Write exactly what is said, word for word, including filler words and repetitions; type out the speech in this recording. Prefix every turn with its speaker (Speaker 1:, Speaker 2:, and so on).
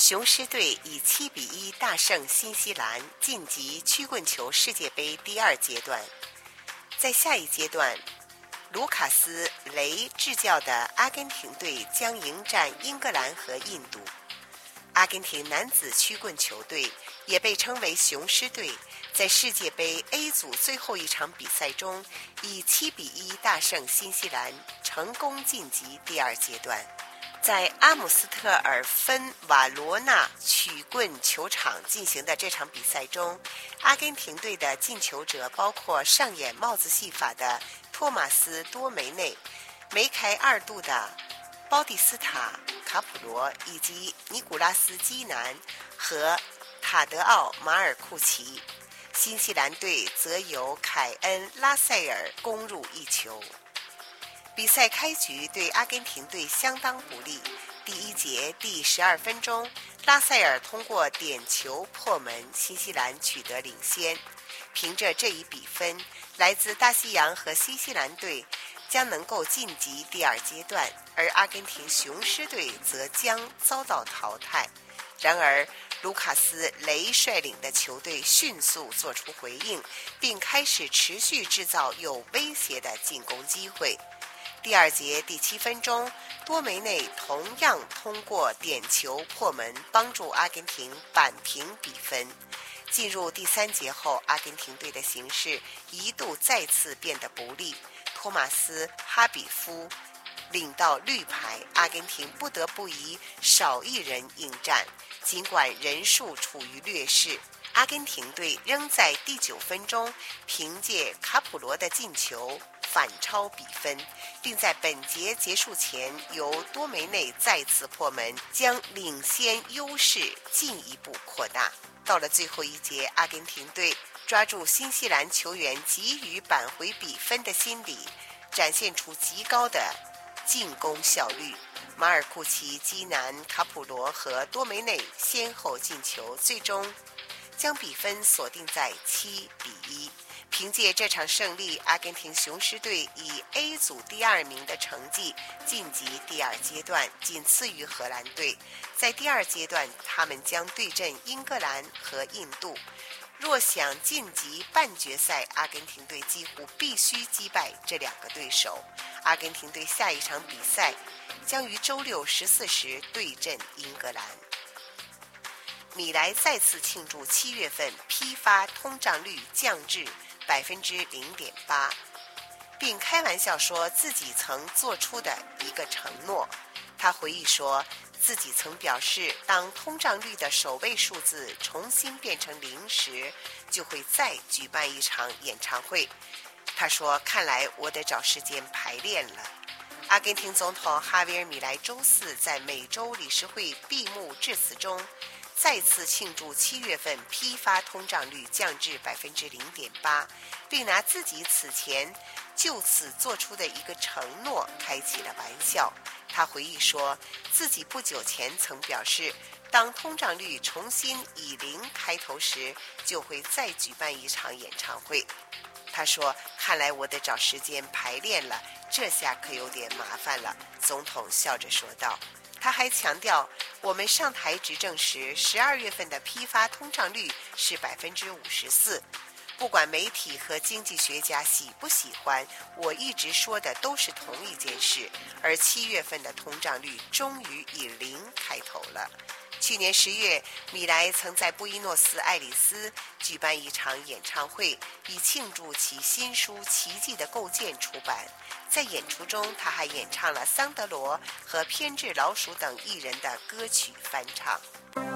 Speaker 1: 雄狮队以七比一大胜新西兰，晋级曲棍球世界杯第二阶段。在下一阶段，卢卡斯·雷执教的阿根廷队将迎战英格兰和印度。阿根廷男子曲棍球队也被称为雄狮队，在世界杯 A 组最后一场比赛中以七比一大胜新西兰，成功晋级第二阶段。在阿姆斯特尔芬瓦罗纳曲棍球场进行的这场比赛中，阿根廷队的进球者包括上演帽子戏法的托马斯·多梅内、梅开二度的包蒂斯塔·卡普罗以及尼古拉斯·基南和塔德奥·马尔库奇。新西兰队则由凯恩·拉塞尔攻入一球。比赛开局对阿根廷队相当不利。第一节第十二分钟，拉塞尔通过点球破门，新西兰取得领先。凭着这一比分，来自大西洋和新西兰队将能够晋级第二阶段，而阿根廷雄狮队则将遭到淘汰。然而，卢卡斯·雷率领的球队迅速做出回应，并开始持续制造有威胁的进攻机会。第二节第七分钟，多梅内同样通过点球破门，帮助阿根廷扳平比分。进入第三节后，阿根廷队的形势一度再次变得不利。托马斯·哈比夫领到绿牌，阿根廷不得不以少一人应战。尽管人数处于劣势，阿根廷队仍在第九分钟凭借卡普罗的进球反超比分，并在本节结束前由多梅内再次破门，将领先优势进一步扩大。到了最后一节，阿根廷队抓住新西兰球员急于扳回比分的心理，展现出极高的进攻效率。马尔库奇、基南、卡普罗和多梅内先后进球，最终将比分锁定在七比一。凭借这场胜利，阿根廷雄狮队以 A 组第二名的成绩晋级第二阶段，仅次于荷兰队。在第二阶段，他们将对阵英格兰和印度。若想晋级半决赛，阿根廷队几乎必须击败这两个对手。阿根廷队下一场比赛将于周六十四时对阵英格兰。米莱再次庆祝七月份批发通胀率降至百分之零点八，并开玩笑说自己曾做出的一个承诺。他回忆说，自己曾表示，当通胀率的首位数字重新变成零时，就会再举办一场演唱会。他说，看来我得找时间排练了。阿根廷总统哈维尔·米莱周四在美洲理事会闭幕致辞中再次庆祝七月份批发通胀率降至百分之零点八，并拿自己此前就此做出的一个承诺开起了玩笑。他回忆说，自己不久前曾表示，当通胀率重新以零开头时，就会再举办一场演唱会。他说，看来我得找时间排练了，这下可有点麻烦了。总统笑着说道。他还强调，我们上台执政时，十二月份的批发通胀率是百分之五十四。不管媒体和经济学家喜不喜欢，我一直说的都是同一件事。而七月份的通胀率终于以零开头了。去年十月，米莱曾在布宜诺斯艾利斯举办一场演唱会，以庆祝其新书《奇迹的构建》出版。在演出中，他还演唱了桑德罗和偏执老鼠等艺人的歌曲翻唱。